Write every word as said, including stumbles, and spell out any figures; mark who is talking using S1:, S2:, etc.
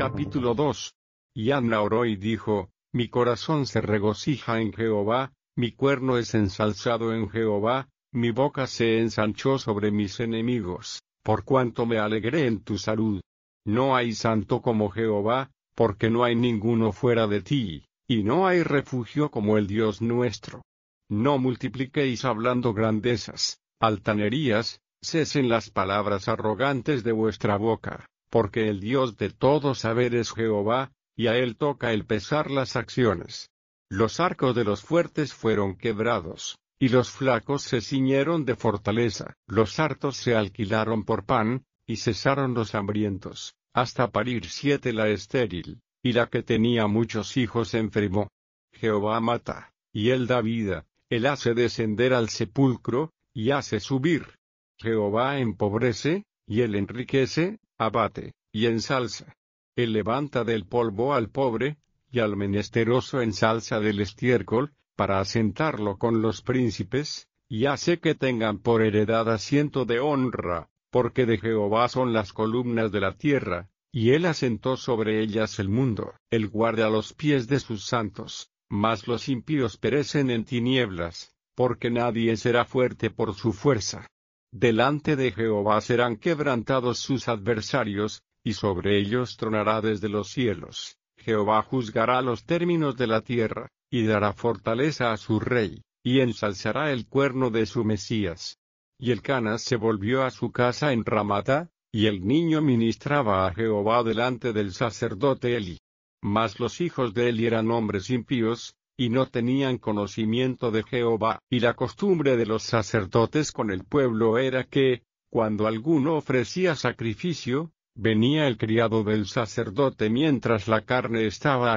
S1: Capítulo dos. Y Anna oró y dijo: Mi corazón se regocija en Jehová, mi cuerno es ensalzado en Jehová, mi boca se ensanchó sobre mis enemigos, por cuanto me alegré en tu salud. No hay santo como Jehová, porque no hay ninguno fuera de ti, y no hay refugio como el Dios nuestro. No multipliquéis hablando grandezas, altanerías, cesen las palabras arrogantes de vuestra boca, porque el Dios de todo saber es Jehová, y a él toca el pesar las acciones. Los arcos de los fuertes fueron quebrados, y los flacos se ciñeron de fortaleza. Los hartos se alquilaron por pan, y cesaron los hambrientos, hasta parir siete la estéril, y la que tenía muchos hijos enfermó. Jehová mata, y él da vida, él hace descender al sepulcro, y hace subir. Jehová empobrece, y él enriquece, abate, y ensalza. Él levanta del polvo al pobre, y al menesteroso ensalza del estiércol, para asentarlo con los príncipes, y hace que tengan por heredad asiento de honra, porque de Jehová son las columnas de la tierra, y él asentó sobre ellas el mundo. Él guarda los pies de sus santos, mas los impíos perecen en tinieblas, porque nadie será fuerte por su fuerza. Delante de Jehová serán quebrantados sus adversarios, y sobre ellos tronará desde los cielos. Jehová juzgará los términos de la tierra, y dará fortaleza a su rey, y ensalzará el cuerno de su Mesías. Y Elcanas se volvió a su casa en Ramata, y el niño ministraba a Jehová delante del sacerdote Eli. Mas los hijos de Eli eran hombres impíos, y no tenían conocimiento de Jehová. Y la costumbre de los sacerdotes con el pueblo era que, cuando alguno ofrecía sacrificio, venía el criado del sacerdote mientras la carne estaba